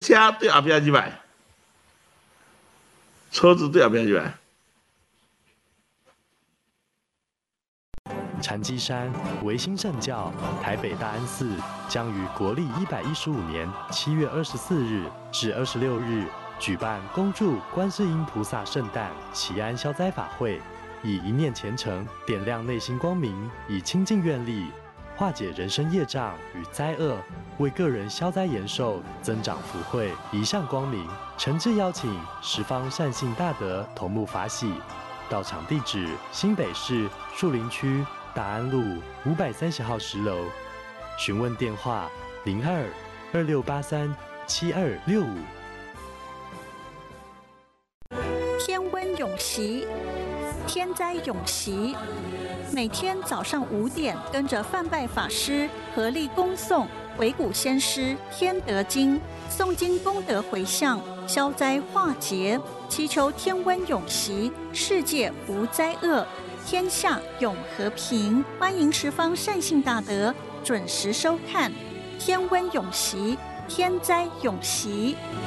车对后边入来，车子对后边入来。 禅机山维新圣教台北大安寺将于国历115年7月24日至26日举办恭祝观世音菩萨圣诞祈安消灾法会，以一念虔诚点亮内心光明，以清净愿力化解人生业障与灾厄，为个人消灾延寿，增长福慧，一向光明。诚挚邀请十方善信大德同沐法喜。到场地址：新北市树林区大安路530号10楼，询问电话02-2683-7265。 天温永息，天灾永息。每天早上5点，跟着范拜法师合力恭诵维古先师天德经，诵经功德回向，消灾化劫，祈求天温永息，世界无灾厄，天下永和平。欢迎十方善信大德准时收看天温永息，天灾永息。